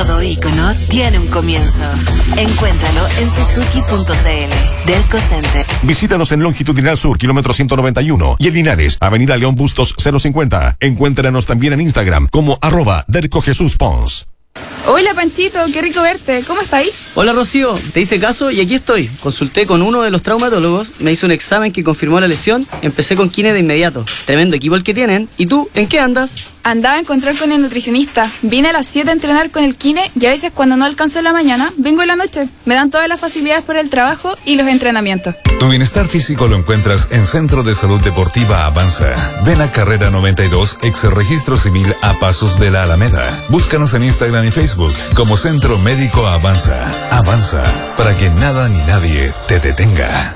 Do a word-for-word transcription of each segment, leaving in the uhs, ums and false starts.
Todo ícono tiene un comienzo. Encuéntralo en suzuki punto c l. Delco Center. Visítanos en Longitudinal Sur, kilómetro ciento noventa y uno. Y en Linares, Avenida León Bustos cero cincuenta. Encuéntranos también en Instagram como arroba Delco Jesús Pons. Hola Panchito, qué rico verte. ¿Cómo estáis? Hola Rocío, te hice caso y aquí estoy. Consulté con uno de los traumatólogos, me hizo un examen que confirmó la lesión, empecé con kine de inmediato. Tremendo equipo el que tienen. ¿Y tú, en qué andas? Andaba a encontrar con el nutricionista. Vine a las siete a entrenar con el kine y a veces cuando no alcanzo en la mañana, vengo en la noche. Me dan todas las facilidades para el trabajo y los entrenamientos. Tu bienestar físico lo encuentras en Centro de Salud Deportiva Avanza. Ven a Carrera noventa y dos, ex registro civil a pasos de la Alameda. Búscanos en Instagram y Facebook como Centro Médico Avanza. Avanza, para que nada ni nadie te detenga.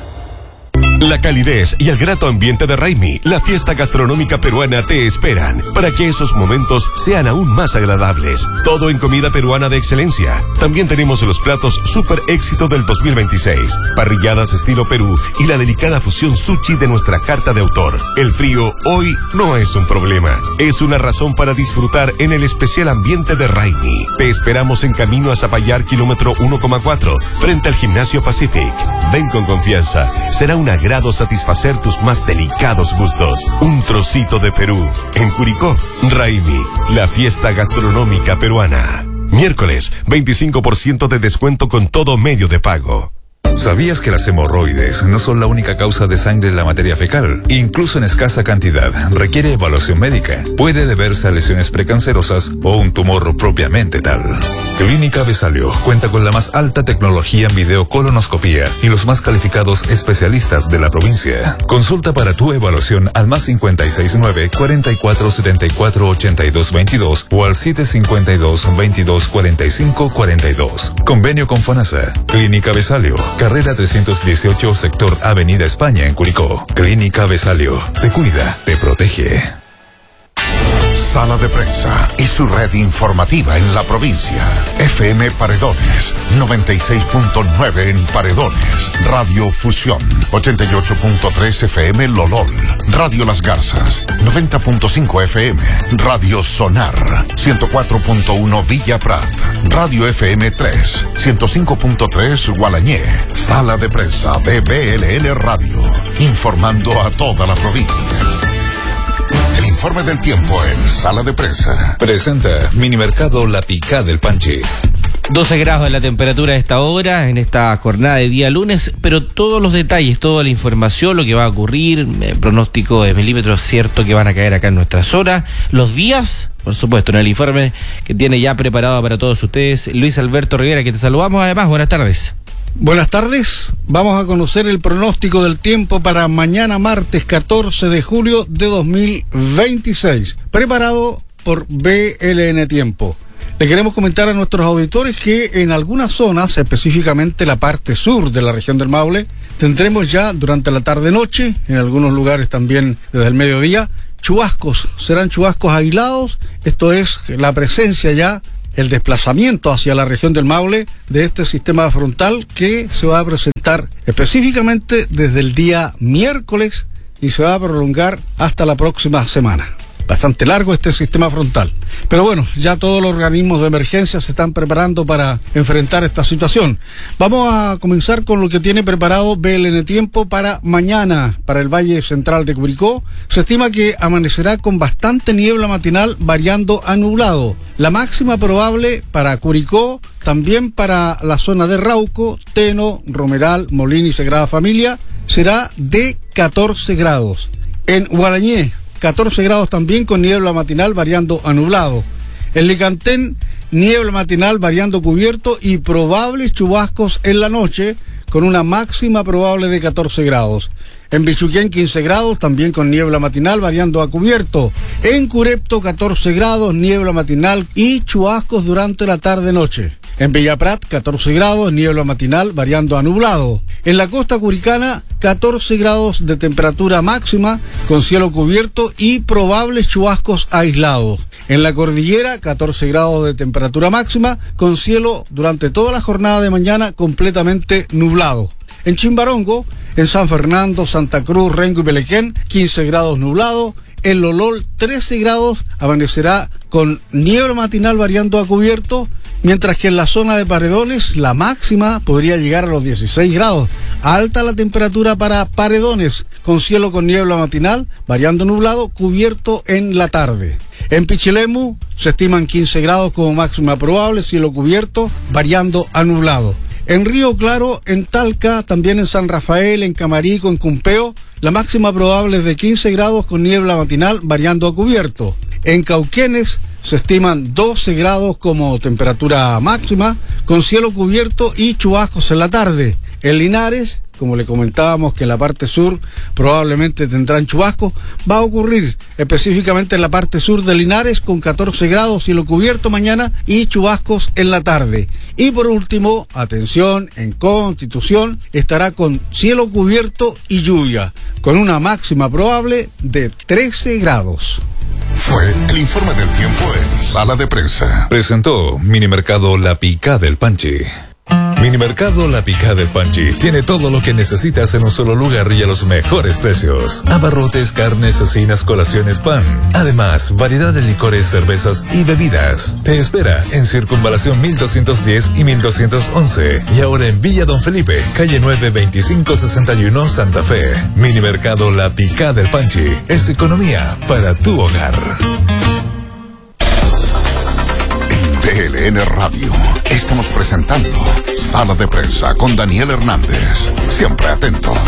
La calidez y el grato ambiente de Raimi, la fiesta gastronómica peruana, te esperan para que esos momentos sean aún más agradables. Todo en comida peruana de excelencia. También tenemos los platos super éxito del dos mil veintiséis, parrilladas estilo Perú y la delicada fusión sushi de nuestra carta de autor. El frío hoy no es un problema, es una razón para disfrutar en el especial ambiente de Raimi. Te esperamos en camino a Zapallar, kilómetro uno coma cuatro, frente al Gimnasio Pacific. Ven con confianza, será una grado satisfacer tus más delicados gustos. Un trocito de Perú. En Curicó, Raimi, la fiesta gastronómica peruana. Miércoles, veinticinco por ciento de descuento con todo medio de pago. ¿Sabías que las hemorroides no son la única causa de sangre en la materia fecal? Incluso en escasa cantidad, requiere evaluación médica. Puede deberse a lesiones precancerosas o un tumor propiamente tal. Clínica Besalio cuenta con la más alta tecnología en videocolonoscopía y los más calificados especialistas de la provincia. Consulta para tu evaluación al más cincuenta y seis nueve, cuarenta y cuatro setenta y cuatro ochenta y dos veintidós o al siete cincuenta y dos, veintidós cuarenta y cinco cuarenta y dos. Convenio con FONASA. Clínica Besalio. Carrera trescientos dieciocho, sector Avenida España en Curicó. Clínica Besalio. Te cuida, te protege. Sala de Prensa y su red informativa en la provincia. F M Paredones, noventa y seis punto nueve en Paredones. Radio Fusión, ochenta y ocho punto tres F M Lolol. Radio Las Garzas, noventa punto cinco F M. Radio Sonar, ciento cuatro punto uno Villa Prat. Radio F M tres, ciento cinco punto tres Gualañé. Sala de Prensa de B L L Radio, informando a toda la provincia. El informe del tiempo en Sala de Prensa. Presenta Minimercado La Picá del Panchi. doce grados la temperatura a esta hora, en esta jornada de día lunes, pero todos los detalles, toda la información, lo que va a ocurrir, eh, pronóstico de milímetros cierto que van a caer acá en nuestra zona, los días, por supuesto, en el informe que tiene ya preparado para todos ustedes, Luis Alberto Rivera, que te saludamos además, buenas tardes. Buenas tardes, vamos a conocer el pronóstico del tiempo para mañana martes catorce de julio de dos mil veintiséis, preparado por B L N Tiempo. Le queremos comentar a nuestros auditores que en algunas zonas, específicamente la parte sur de la región del Maule, tendremos ya durante la tarde-noche, en algunos lugares también desde el mediodía, chubascos. Serán chubascos aislados, esto es la presencia ya, el desplazamiento hacia la región del Maule de este sistema frontal que se va a presentar específicamente desde el día miércoles y se va a prolongar hasta la próxima semana. Bastante largo este sistema frontal. Pero bueno, ya todos los organismos de emergencia se están preparando para enfrentar esta situación. Vamos a comenzar con lo que tiene preparado B L N Tiempo para mañana, para el Valle Central de Curicó. Se estima que amanecerá con bastante niebla matinal variando a nublado. La máxima probable para Curicó, también para la zona de Rauco, Teno, Romeral, Molín y Sagrada Familia, será de catorce grados. En Gualañé, catorce grados también con niebla matinal variando a nublado. En Licantén, niebla matinal variando cubierto y probables chubascos en la noche con una máxima probable de catorce grados. En Bichuquén, quince grados, también con niebla matinal variando a cubierto. En Curepto, catorce grados, niebla matinal y chubascos durante la tarde-noche. En Villaprat, catorce grados, niebla matinal variando a nublado. En la costa curicana, catorce grados de temperatura máxima con cielo cubierto y probables chubascos aislados. En la cordillera, catorce grados de temperatura máxima con cielo durante toda la jornada de mañana completamente nublado. En Chimbarongo, en San Fernando, Santa Cruz, Rengo y Pelequén, quince grados nublado. En Lolol, trece grados, amanecerá con niebla matinal variando a cubierto mientras que en la zona de Paredones la máxima podría llegar a los dieciséis grados. Alta la temperatura para Paredones, con cielo con niebla matinal, variando nublado, cubierto en la tarde. En Pichilemu se estiman quince grados como máxima probable, cielo cubierto, variando a nublado. En Río Claro, en Talca, también en San Rafael, en Camarico, en Cumpeo, la máxima probable es de quince grados con niebla matinal, variando a cubierto. En Cauquenes se estiman doce grados como temperatura máxima, con cielo cubierto y chubascos en la tarde. En Linares, como le comentábamos que en la parte sur probablemente tendrán chubascos, va a ocurrir específicamente en la parte sur de Linares con catorce grados, cielo cubierto mañana y chubascos en la tarde. Y por último, atención, en Constitución estará con cielo cubierto y lluvia, con una máxima probable de trece grados. Fue el informe del tiempo en Sala de Prensa. Presentó Minimercado La Picá del Panchi. Minimercado La Picá del Panchi tiene todo lo que necesitas en un solo lugar y a los mejores precios. Abarrotes, carnes, cecinas, colaciones, pan. Además, variedad de licores, cervezas y bebidas. Te espera en Circunvalación mil doscientos diez y mil doscientos once. Y ahora en Villa Don Felipe, calle nueve veinticinco sesenta y uno, Santa Fe. Minimercado La Picá del Panchi. Es economía para tu hogar. D L N Radio. Estamos presentando Sala de Prensa con Daniel Hernández. Siempre atentos.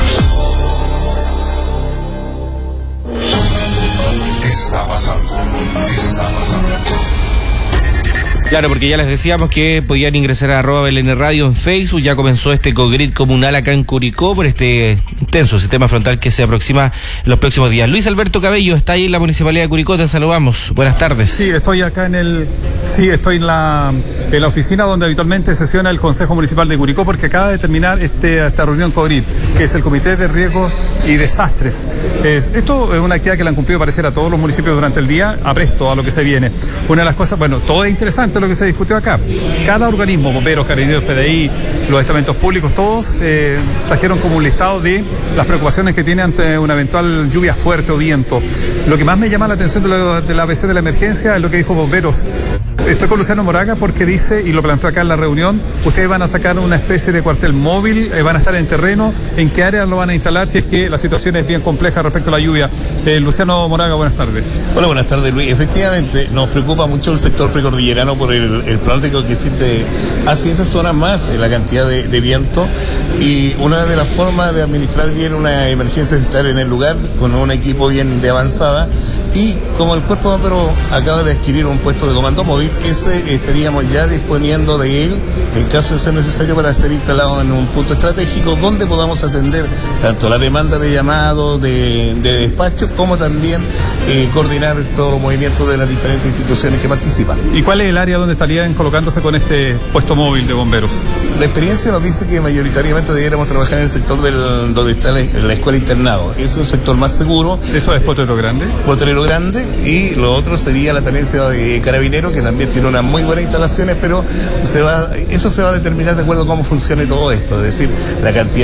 Está pasando. Está pasando. Claro, porque ya les decíamos que podían ingresar a arroba B L N Radio en Facebook. Ya comenzó este Cogrid comunal acá en Curicó por este intenso sistema frontal que se aproxima en los próximos días. Luis Alberto Cabello está ahí en la Municipalidad de Curicó, te saludamos. Buenas tardes. Sí, estoy acá en el, sí, estoy en la, en la oficina donde habitualmente sesiona el Consejo Municipal de Curicó, porque acaba de terminar este, esta reunión Cogrid, que es el Comité de Riesgos y Desastres. Es, esto es una actividad que la han cumplido parecer a todos los municipios durante el día, apresto a lo que se viene. Una de las cosas, bueno, todo es interesante lo que se discutió acá. Cada organismo, bomberos, carabineros, P D I, los estamentos públicos, todos eh, trajeron como un listado de las preocupaciones que tiene ante una eventual lluvia fuerte o viento. Lo que más me llama la atención de la, de la A B C de la emergencia es lo que dijo bomberos. Estoy con Luciano Moraga porque dice, y lo planteó acá en la reunión, ustedes van a sacar una especie de cuartel móvil, eh, van a estar en terreno, ¿en qué áreas lo van a instalar si es que la situación es bien compleja respecto a la lluvia? Eh, Luciano Moraga, buenas tardes. Hola, buenas tardes, Luis. Efectivamente, nos preocupa mucho el sector precordillerano por el, el pronóstico que existe hacia esa zona, más la cantidad de, de viento, y una de las formas de administrar bien una emergencia es estar en el lugar con un equipo bien de avanzada, y como el Cuerpo de Bomberos acaba de adquirir un puesto de comando móvil, ese estaríamos ya disponiendo de él en caso de ser necesario para ser instalado en un punto estratégico donde podamos atender tanto la demanda de llamados, de, de despacho, como también eh, coordinar todos los movimientos de las diferentes instituciones que participan. ¿Y cuál es el área donde estarían colocándose con este puesto móvil de bomberos? La experiencia nos dice que mayoritariamente debiéramos trabajar en el sector del, donde está la, la escuela internado. Es un sector más seguro. ¿Eso es Potrero Grande? Potrero Grande, y lo otro sería la tenencia de Carabineros, que también tiene unas muy buenas instalaciones, pero se va, eso se va a determinar de acuerdo a cómo funcione todo esto, es decir, la cantidad